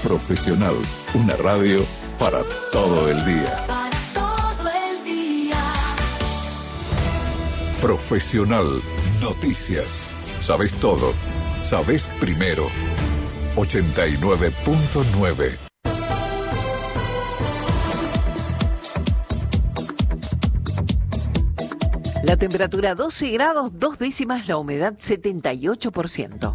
Profesional, una radio para todo el día. Profesional Noticias. Sabes todo. Sabes primero. 89.9. La temperatura 12 grados, 2 décimas, la humedad 78%.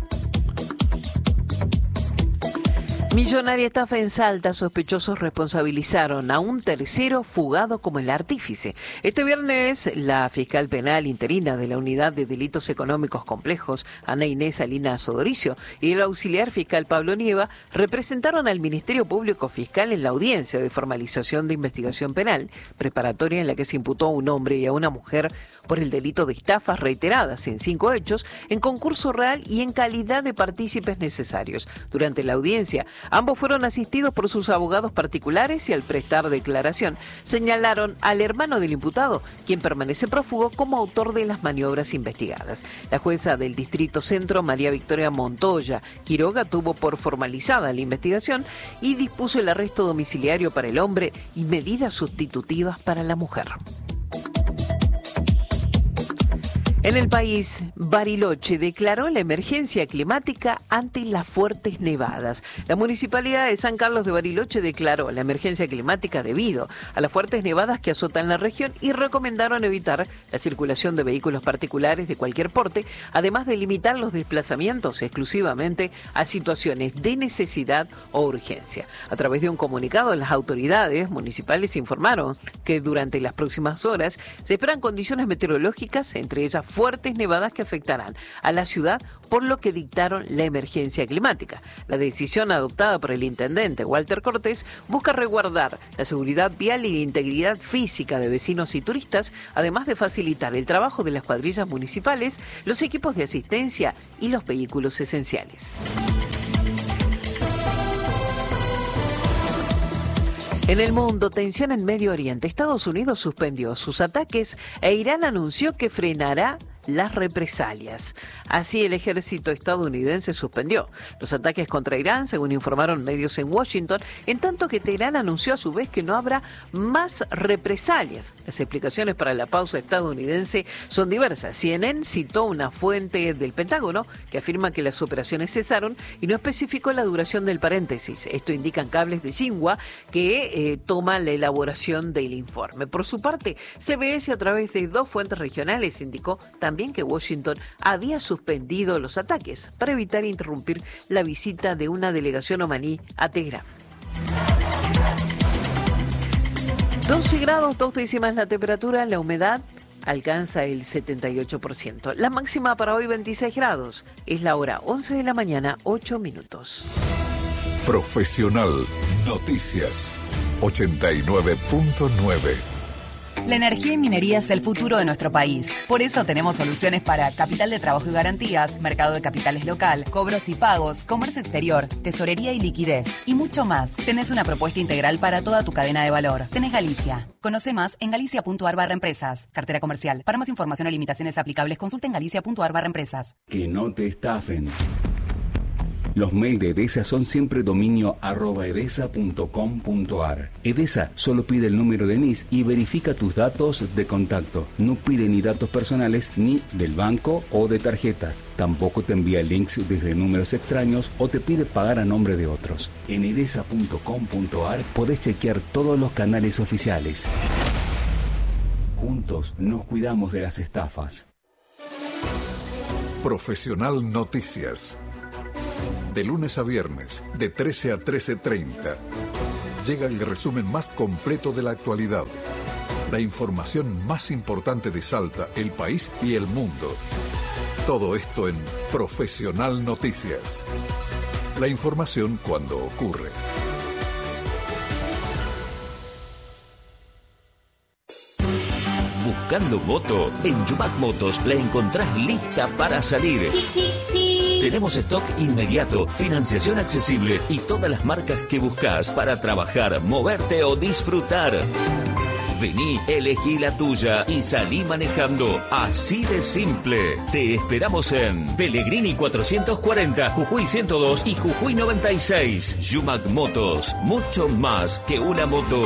Millonaria estafa en Salta, sospechosos responsabilizaron a un tercero fugado como el artífice. Este viernes, la fiscal penal interina de la Unidad de Delitos Económicos Complejos, Ana Inés Salinas Odoricio, y el auxiliar fiscal Pablo Nieva representaron al Ministerio Público Fiscal en la audiencia de formalización de investigación penal, preparatoria en la que se imputó a un hombre y a una mujer por el delito de estafas reiteradas en 5 hechos, en concurso real y en calidad de partícipes necesarios. Durante la audiencia, ambos fueron asistidos por sus abogados particulares y al prestar declaración señalaron al hermano del imputado, quien permanece prófugo, como autor de las maniobras investigadas. La jueza del Distrito Centro, María Victoria Montoya Quiroga, tuvo por formalizada la investigación y dispuso el arresto domiciliario para el hombre y medidas sustitutivas para la mujer. En el país, Bariloche declaró la emergencia climática ante las fuertes nevadas. La Municipalidad de San Carlos de Bariloche declaró la emergencia climática debido a las fuertes nevadas que azotan la región y recomendaron evitar la circulación de vehículos particulares de cualquier porte, además de limitar los desplazamientos exclusivamente a situaciones de necesidad o urgencia. A través de un comunicado, las autoridades municipales informaron que durante las próximas horas se esperan condiciones meteorológicas, entre ellas fuertes nevadas que afectarán a la ciudad, por lo que dictaron la emergencia climática. La decisión adoptada por el intendente Walter Cortés busca resguardar la seguridad vial y la integridad física de vecinos y turistas, además de facilitar el trabajo de las cuadrillas municipales, los equipos de asistencia y los vehículos esenciales. En el mundo, tensión en Medio Oriente. Estados Unidos suspendió sus ataques e Irán anunció que frenará las represalias. Así, el ejército estadounidense suspendió los ataques contra Irán, según informaron medios en Washington, en tanto que Teherán anunció a su vez que no habrá más represalias. Las explicaciones para la pausa estadounidense son diversas. CNN citó una fuente del Pentágono que afirma que las operaciones cesaron y no especificó la duración del paréntesis. Esto indican cables de Xinhua que toman la elaboración del informe. Por su parte, CBS, a través de 2 fuentes regionales, indicó también que Washington había suspendido los ataques para evitar interrumpir la visita de una delegación omaní a Teherán. 12 grados, 2 décimas la temperatura, la humedad alcanza el 78%. La máxima para hoy 26 grados. Es la hora 11 de la mañana, 8 minutos. Profesional Noticias 89.9. La energía y minería es el futuro de nuestro país. Por eso tenemos soluciones para capital de trabajo y garantías, mercado de capitales local, cobros y pagos, comercio exterior, tesorería y liquidez, y mucho más. Tenés una propuesta integral para toda tu cadena de valor. Tenés Galicia. Conoce más en galicia.ar/empresas. Cartera comercial. Para más información o limitaciones aplicables, consulta en galicia.ar/empresas. Que no te estafen. Los mails de Edesa son siempre dominio @edesa.com.ar. Edesa solo pide el número de NIS y verifica tus datos de contacto. No pide ni datos personales ni del banco o de tarjetas. Tampoco te envía links desde números extraños o te pide pagar a nombre de otros. En edesa.com.ar podés chequear todos los canales oficiales. Juntos nos cuidamos de las estafas. Profesional Noticias. De lunes a viernes, de 13 a 13:30. Llega el resumen más completo de la actualidad. La información más importante de Salta, el país y el mundo. Todo esto en Profesional Noticias. La información cuando ocurre. Buscando moto, en Yumac Motos la encontrás lista para salir. Tenemos stock inmediato, financiación accesible y todas las marcas que buscas para trabajar, moverte o disfrutar. Vení, elegí la tuya y salí manejando. Así de simple. Te esperamos en Pellegrini 440, Jujuy 102 y Jujuy 96. Yumac Motos, mucho más que una moto.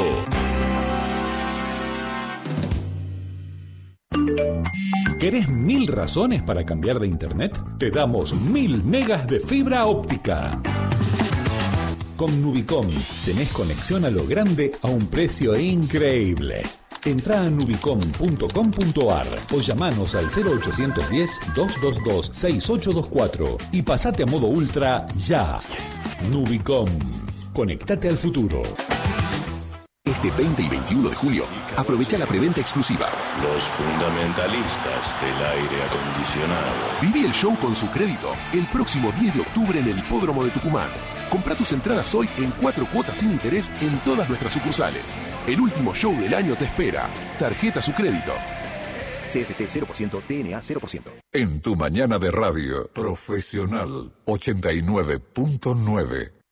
¿Querés 1000 razones para cambiar de internet? Te damos 1000 megas de fibra óptica. Con Nubicom tenés conexión a lo grande a un precio increíble. Entrá a nubicom.com.ar o llamanos al 0810-222-6824 y pasate a modo ultra ya. Nubicom. Conectate al futuro. Este 20 y 21 de julio, aprovecha la preventa exclusiva. Los fundamentalistas del aire acondicionado. Viví el show con su crédito el próximo 10 de octubre en el Hipódromo de Tucumán. Compra tus entradas hoy en 4 cuotas sin interés en todas nuestras sucursales. El último show del año te espera. Tarjeta su crédito. CFT 0%, DNA 0%. En tu mañana de radio, Profesional 89.9.